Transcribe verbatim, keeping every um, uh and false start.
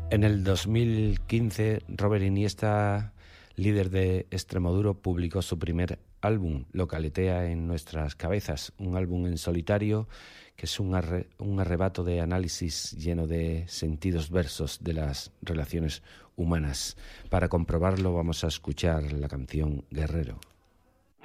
En el dos mil quince, Robert Iniesta, líder de Extremoduro, publicó su primer álbum, Lo que aletea en nuestras cabezas, un álbum en solitario que es un, arre, un arrebato de análisis lleno de sentidos versos de las relaciones humanas. Para comprobarlo vamos a escuchar la canción Guerrero.